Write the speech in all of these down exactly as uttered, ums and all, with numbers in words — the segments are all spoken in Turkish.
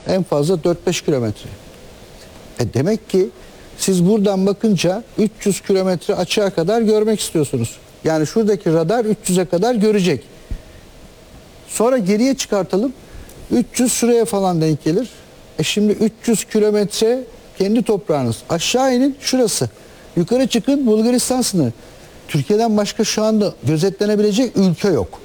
En fazla dört beş kilometre. E demek ki siz buradan bakınca üç yüz kilometre açığa kadar görmek istiyorsunuz. Yani şuradaki radar üç yüze kadar görecek. Sonra geriye çıkartalım. üç yüz şuraya falan denk gelir. E şimdi üç yüz kilometre kendi toprağınız. Aşağı inin şurası. Yukarı çıkın Bulgaristan sınırı. Türkiye'den başka şu anda gözetlenebilecek ülke yok.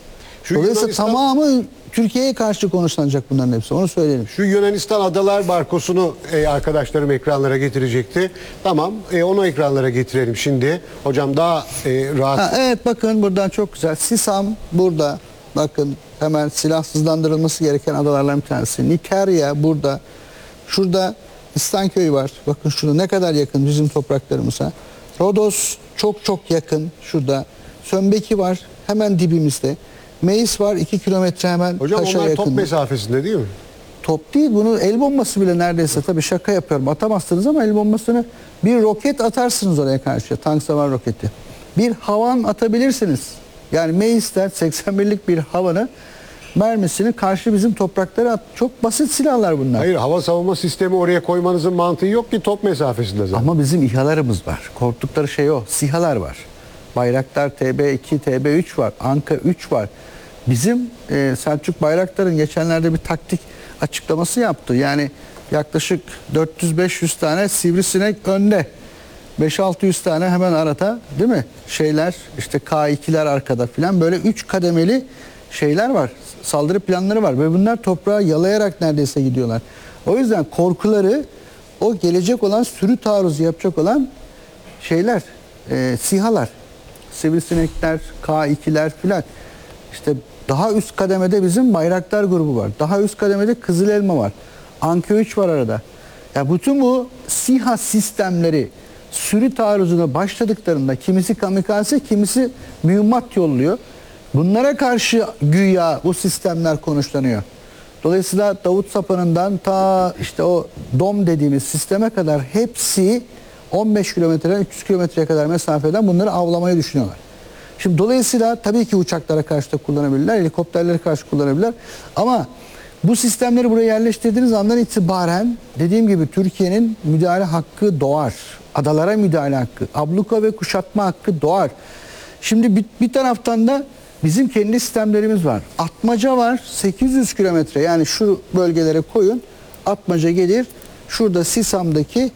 Şu Dolayısıyla Yunanistan, tamamı Türkiye'ye karşı konuşlanacak bunların hepsi. Onu söyleyelim. şu Yunanistan Adalar Barkosu'nu e, arkadaşlarım ekranlara getirecekti. Tamam, e, onu ekranlara getirelim şimdi. Hocam daha e, rahat. Ha, evet bakın buradan çok güzel. Sisam burada. Bakın hemen silahsızlandırılması gereken adalardan bir tanesi. Nikarya burada. Şurada İstanköy var. Bakın şurada ne kadar yakın bizim topraklarımıza. Rodos çok çok yakın şurada. Sömbeki var hemen dibimizde. Meis var iki kilometre hemen Hocam Kaş'a onlar yakın. top mesafesinde değil mi? Top değil, bunu el bombası bile neredeyse, tabii şaka yapıyorum, atamazsınız ama el bombasını bir roket atarsınız oraya karşı, tank savar roketi. Bir havan atabilirsiniz. Yani Meis'ten seksen birlik bir havanı mermisini karşı bizim topraklara at. Çok basit silahlar bunlar. Hayır, hava savunma sistemi oraya koymanızın mantığı yok ki, top mesafesinde zaten. Ama bizim İHA'larımız var. Korktukları şey o. SİHA'lar var. Bayraktar T B iki, T B üç var. Anka üç var. Bizim e, Selçuk Bayraktar'ın geçenlerde bir taktik açıklaması yaptı. Yani yaklaşık dört yüz beş yüz tane sivrisinek önde. beş altı yüz tane hemen arada, değil mi? Şeyler işte K ikiler arkada filan, böyle üç kademeli şeyler var. Saldırı planları var ve bunlar toprağı yalayarak neredeyse gidiyorlar. O yüzden korkuları o gelecek olan sürü taarruzu yapacak olan şeyler, e, SİHA'lar, sivrisinekler, K ikiler filan. İşte daha üst kademede bizim Bayraktar grubu var. Daha üst kademede Kızıl Elma var. Anka üç var arada. Ya bütün bu SİHA sistemleri sürü taarruzuna başladıklarında kimisi kamikaze, kimisi mühimmat yolluyor. Bunlara karşı güya bu sistemler konuşlanıyor. Dolayısıyla Davut Sapanı'ndan ta işte o DOM dediğimiz sisteme kadar hepsi on beş kilometreden üç yüz kilometreye kadar mesafeden bunları avlamayı düşünüyorlar. Şimdi dolayısıyla tabii ki uçaklara karşı da kullanabilirler, helikopterlere karşı kullanabilirler. Ama bu sistemleri buraya yerleştirdiğiniz andan itibaren dediğim gibi Türkiye'nin müdahale hakkı doğar. Adalara müdahale hakkı, abluka ve kuşatma hakkı doğar. Şimdi bir, bir taraftan da bizim kendi sistemlerimiz var. Atmaca var, sekiz yüz kilometre, yani şu bölgelere koyun. Atmaca gelir, şurada Sisam'daki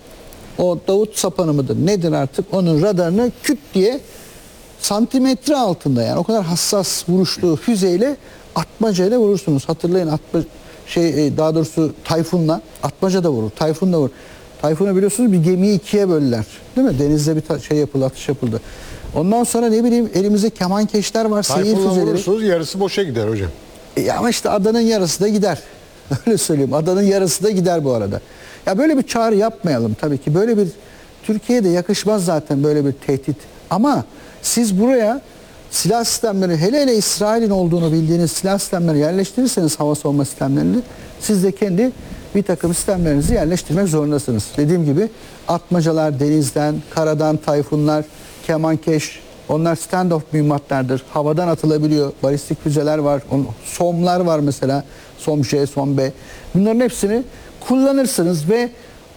o Davut Sapanı mıdır nedir artık, onun radarını küt diye santimetre altında, yani o kadar hassas vuruşlu füzeyle atmacayla vurursunuz. Hatırlayın, atma, şey daha doğrusu Tayfun'la atmaca da vurur, Tayfun da vurur. Tayfun'u biliyorsunuz, bir gemiyi ikiye böldüler. Değil mi? Denizde bir şey yapıldı, atış yapıldı. Ondan sonra ne bileyim elimizde kemankeşler var, seyir Tayfun'la füzeleri. vurursunuz, yarısı boşa gider hocam. E ama işte adanın yarısı da gider. Öyle söyleyeyim. Adanın yarısı da gider bu arada. Ya böyle bir çağrı yapmayalım tabii ki. Böyle bir, Türkiye'de yakışmaz zaten böyle bir tehdit. Ama siz buraya silah sistemleri, hele hele İsrail'in olduğunu bildiğiniz silah sistemleri yerleştirirseniz, hava savunma sistemlerini, siz de kendi bir takım sistemlerinizi yerleştirmek zorundasınız. Dediğim gibi atmacalar denizden, karadan Tayfunlar, kemankeş, onlar stand-off mühimmatlardır. Havadan atılabiliyor. Balistik füzeler var. SOM'lar var mesela. SOM J, SOM B. Bunların hepsini kullanırsınız ve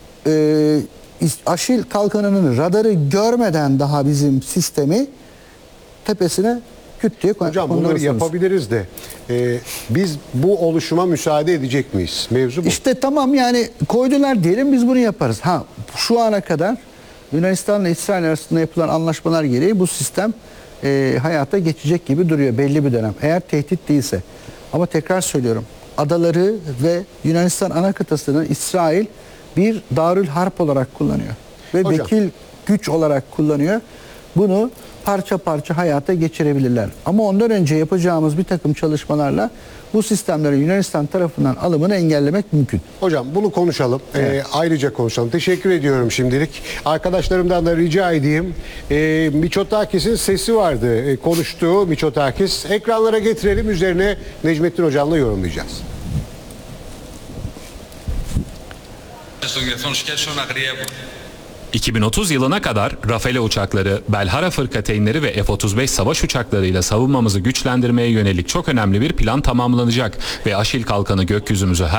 e, Aşil kalkanının radarı görmeden daha bizim sistemi tepesine küt diye Hocam bunları yapabiliriz de e, biz bu oluşuma müsaade edecek miyiz? Mevzu bu. İşte tamam, yani koydular diyelim, biz bunu yaparız. Ha, şu ana kadar Yunanistan'la İsrail arasında yapılan anlaşmalar gereği bu sistem e, hayata geçecek gibi duruyor belli bir dönem. Eğer tehdit değilse. Ama tekrar söylüyorum, adaları ve Yunanistan ana kıtasını İsrail bir darül harp olarak kullanıyor. Ve Hocam, vekil güç olarak kullanıyor. Bunu parça parça hayata geçirebilirler. Ama ondan önce yapacağımız bir takım çalışmalarla bu sistemlerin Yunanistan tarafından alımını engellemek mümkün. Hocam bunu konuşalım. Evet. Ee, ayrıca konuşalım. Teşekkür ediyorum şimdilik. Arkadaşlarımdan da rica edeyim. Ee, Miçotakis'in sesi vardı. Ee, konuştuğu Miçotakis. Ekranlara getirelim. Üzerine Necmettin Hocam'la yorumlayacağız. iki bin otuz yılına kadar Rafale uçakları, Belhara fırkateynleri ve F otuz beş savaş uçaklarıyla savunmamızı güçlendirmeye yönelik çok önemli bir plan tamamlanacak ve Aşil kalkanı gökyüzümüzü her